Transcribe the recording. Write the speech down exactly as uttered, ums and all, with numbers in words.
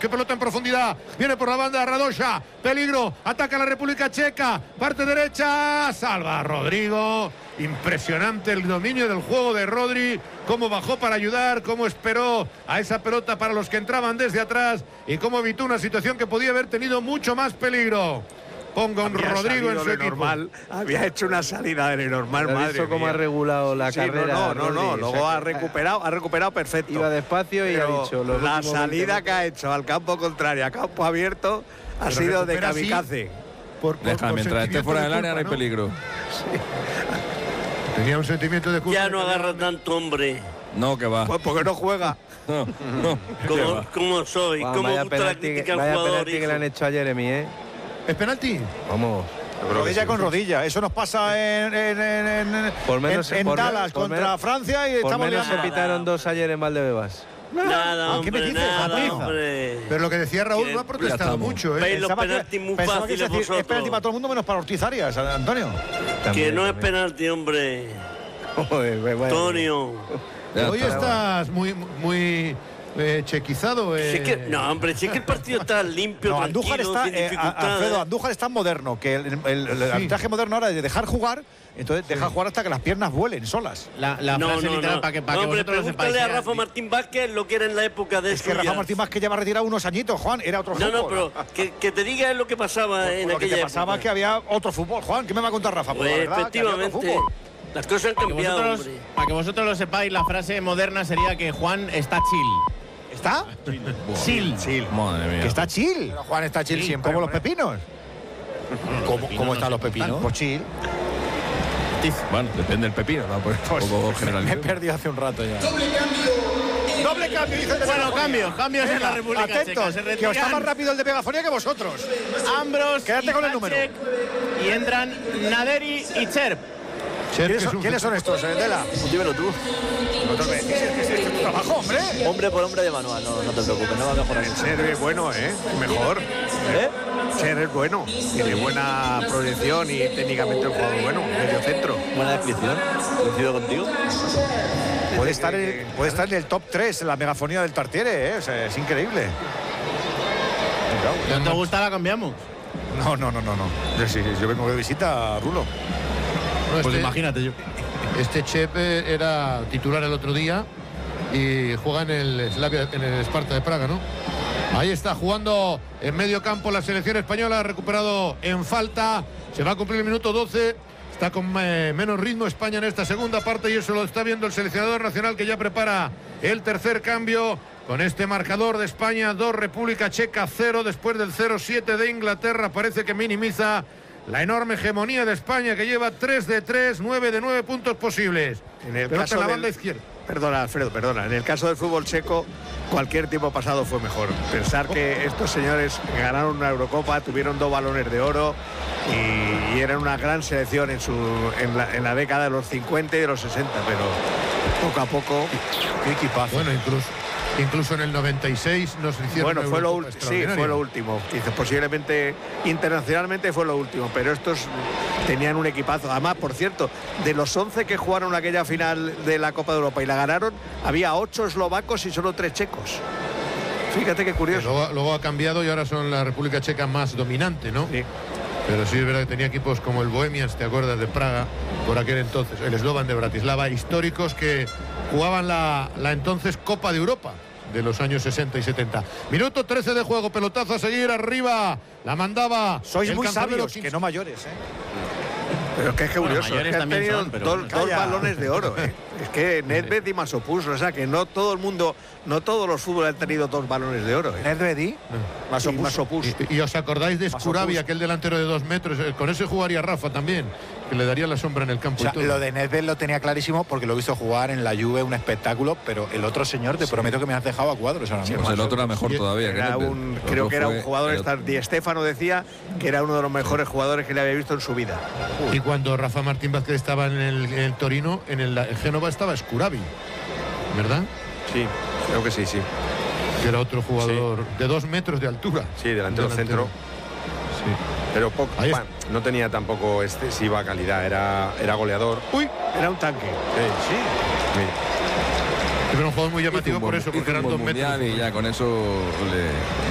qué pelota en profundidad, viene por la banda Radoša, peligro, ataca la República Checa, parte derecha, salva Rodrigo. Impresionante el dominio del juego de Rodri, cómo bajó para ayudar, cómo esperó a esa pelota para los que entraban desde atrás y cómo evitó una situación que podía haber tenido mucho más peligro. Ponga un había Rodrigo en su de equipo. Normal, había hecho una salida de normal, madre mía. Cómo ha regulado la sí, carrera. No, no, no, Rodri, luego o sea, ha recuperado, ha recuperado perfecto. Iba despacio y Pero ha dicho. Los la salida veinte... que ha hecho al campo contrario, a campo abierto, ha Pero sido de Así, kamikaze. por, por, Deja, por mientras esté fuera del área no hay peligro. Sí. Tenía un sentimiento de culpa. Ya no agarra tanto, hombre. No, que va. Pues porque no juega. No, no. ¿Cómo, cómo soy? Wow, ¿Cómo vaya gusta la penalti, crítica al vaya jugador? penalti que le han hecho a Jeremy, ¿eh? ¿Es penalti? Vamos. Rodilla con rodilla, eso nos pasa en, en, en, en, Por menos, en, en por Dallas por contra menos, Francia y por estamos menos se liando. pitaron dos ayer en Valdebebas. Nada, ¿Qué me hombre, dices, nada, Antonio? hombre. Pero lo que decía Raúl Que no ha protestado estamos. mucho, ¿eh? Veis los Pensaba que- penaltis muy pensaba que fáciles es decir, vosotros. es penalti para todo el mundo menos para Ortiz Arias, Antonio. Que También, no es también. penalti, hombre. Joder, bueno. Antonio. Ya Hoy está. estás muy, muy eh, chequizado. Eh. Si es que, no, hombre, si es que el partido está limpio, No, Andújar tranquilo, está, sin eh, dificultades. Alfredo, Andújar es tan moderno que el, el- el Sí. arbitraje moderno ahora es de dejar jugar, entonces deja jugar hasta que las piernas vuelen solas. La, la no, frase no, literal no. para que, para No, que hombre, vosotros lo sepáis. pregúntale a ¿eh? Rafa Martín Vázquez lo que era en la época de Es que suya. Rafa Martín más que lleva retirado unos añitos, Juan, era otro No, fútbol. no, pero que, que te diga lo que pasaba en Lo que aquella te pasaba época. que había otro fútbol, Juan, ¿qué me va a contar Rafa? Pues la verdad, que había otro efectivamente, fútbol. las cosas han Para que, cambiado, vosotros, hombre. para que vosotros lo sepáis, la frase moderna sería que Juan está chill. ¿Está? Chill. Chill. Madre mía. Que está chill. Pero Juan está chill Sí, siempre. Como los hombre. pepinos. ¿Cómo, cómo están los pepinos? Pues chill. Bueno, depende del pepino, ¿no? Pues, un poco Me he generalizado. perdido hace un rato ya. Doble cambio, dice el de Bueno, Megafonía. cambios, cambios en la Venga, República Checa. atentos, Se que está retiran más rápido el de Megafonía que vosotros. Ambros Quédate y con el número. Pacek, y entran Naderi y Cherp. Cher, que ¿Quiénes es son, un- ¿quiénes son estos, eh, Dela? Dímelo tú. Vosotros me decís, es que este es tu trabajo, hombre. Hombre por hombre de manual, no, no te preocupes, no va a mejorar mucho. Ser es bueno, ¿eh? Mejor. ¿Eh? Ser es bueno. Tiene buena proyección y técnicamente un jugador bueno. Medio centro. Buena descripción. Coincido contigo. Puede estar, en, puede estar en el top tres en la megafonía del Tartiere, ¿eh? O sea, es increíble. ¿No te gusta? La cambiamos. No, no, no, no, no. Yo, sí, yo vengo de visita a Rulo. No, Pues este- imagínate yo. Este Chep eh, era titular el otro día y juega en el Slavia, en el Sparta de Praga, ¿no? Ahí está jugando en medio campo la selección española, ha recuperado en falta, se va a cumplir el minuto doce, está con eh, menos ritmo España en esta segunda parte y eso lo está viendo el seleccionador nacional que ya prepara el tercer cambio con este marcador de España, dos República Checa, cero después del cero siete de Inglaterra, parece que minimiza la enorme hegemonía de España que lleva tres de tres, nueve de nueve puntos posibles. En el Pelota caso en la del- banda izquierda. Perdona, Alfredo, perdona. En el caso del fútbol checo, cualquier tiempo pasado fue mejor. Pensar que estos señores ganaron una Eurocopa, tuvieron dos balones de oro y, y eran una gran selección en, su, en, la, en la década de los cincuenta y de los sesenta, pero poco a poco. Qué equipazo. Bueno, incluso, incluso en el noventa y seis nos hicieron Bueno, una fue lo, Eurocopa ul- sí, extraordinaria. fue lo último. Dice, posiblemente internacionalmente fue lo último, pero estos tenían un equipazo. Además, por cierto, de los once que jugaron aquella final de la Copa de Europa y la ganaron, había ocho eslovacos y solo tres checos. Fíjate qué Que curioso. Luego, luego ha cambiado y ahora son la República Checa más dominante, ¿no? Sí. Pero sí es verdad que tenía equipos como el Bohemians, ¿te acuerdas? De Praga, por aquel entonces, el Slovan de Bratislava, históricos que jugaban la, la entonces Copa de Europa de los años sesenta y setenta. Minuto trece de juego, pelotazo a seguir, arriba, la mandaba. Sois el muy cancerbero sabios, Kings- que no mayores, ¿eh? Pero es que es curioso, mayores es que han también tenido son, pero dos, bueno. dos Calla. balones de oro. ¿eh? Es que Nedved y Masopust, o sea que no todo el mundo, no todos los fútbol han tenido dos balones de oro. ¿eh? Nedvedi. Y Masopust. Y, y os acordáis de Masopust. Scuravi, aquel delantero de dos metros, eh, con ese jugaría Rafa también, que le daría la sombra en el campo. O sea, y todo. lo de Nedved lo tenía clarísimo porque lo he visto jugar en la Juve, un espectáculo, pero el otro señor, te prometo que me has dejado a cuadros ahora mismo. Pues el otro era mejor todavía. que Era Nedved. un, El creo otro que era un fue jugador, el- esta- Di Stéfano decía que era uno de los mejores jugadores que le había visto en su vida. Y cuando Rafa Martín Vázquez estaba en el, en el Torino, en el en Génova estaba Scuravi, ¿verdad? Sí, creo que sí, sí. Que era otro jugador de dos metros de altura. Sí, delantero centro. Sí. Pero poco, Ahí bueno, no tenía tampoco excesiva calidad, era, era goleador. Uy, Era un tanque. Sí, sí. era un jugador muy llamativo hizo un por buen- eso, hizo porque un eran buen dos metros. mundial y ya con eso le,